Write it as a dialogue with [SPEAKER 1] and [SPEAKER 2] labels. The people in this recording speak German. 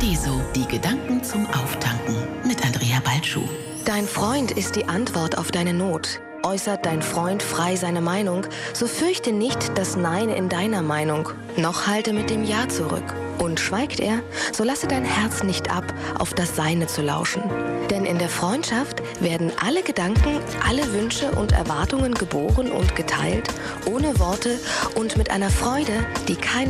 [SPEAKER 1] Paradiso, die Gedanken zum Auftanken mit Andrea Balschuh.
[SPEAKER 2] Dein Freund ist die Antwort auf deine Not. Äußert dein Freund frei seine Meinung, so fürchte nicht das Nein in deiner Meinung, noch halte mit dem Ja zurück. Und schweigt er, so lasse dein Herz nicht ab, auf das Seine zu lauschen. Denn in der Freundschaft werden alle Gedanken, alle Wünsche und Erwartungen geboren und geteilt, ohne Worte und mit einer Freude, die kein